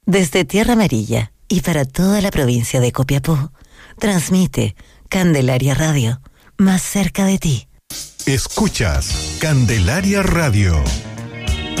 Desde Tierra Amarilla y para toda la provincia de Copiapó, transmite Candelaria Radio, más cerca de ti. Escuchas Candelaria Radio.